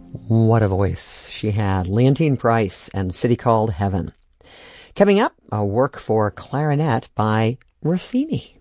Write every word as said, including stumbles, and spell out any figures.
What a voice she had. Leontine Price and City Called Heaven. Coming up, a work for clarinet by Rossini.